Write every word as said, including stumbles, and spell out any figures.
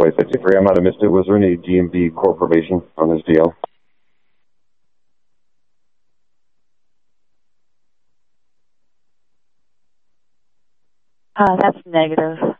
twice. I think I might have missed it. Was there any D M V court probation on this deal? Uh, that's negative.